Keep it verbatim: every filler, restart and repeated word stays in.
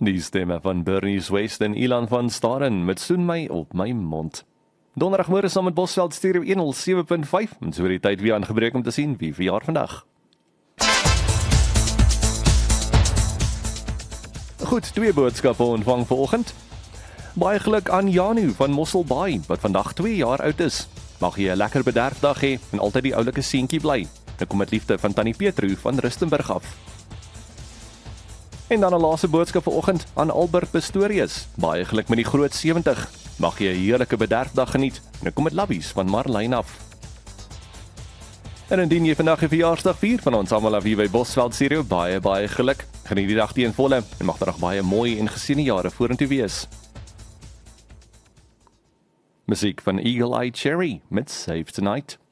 Die stemme van Bernice West en Ilan van Staden met Soen my op my mond. Donderdagmôre saam met Bosveld Stereo honderd sewe punt vyf en so die tyd weer aangebreek om te sien wie verjaar vandag. Goed, twee boodskappe ontvang vanoggend. Baie geluk aan Janu van Mosselbaai wat vandag twee jaar oud is. Mag jy 'n lekker bederfdag hê en altyd die oulike seentjie bly. Nou kom met liefde van Tannie Petru van Rustenburg af. En dan 'n laaste boodskap vanoggend aan Albert Pistorius. Baie geluk met die groot sewentig. Mag jy 'n heerlike bederfdag geniet. Nou kom met labbies van Marlyn af. En indien jy vandag 'n verjaarsdag vier van ons almal af hier by Bosveld Stereo, baie baie geluk. Geniet die dag teen volle en mag daar nog baie mooi en geseënde jare vorentoe wees. Musiek van Eagle Eye Cherry met Save Tonight.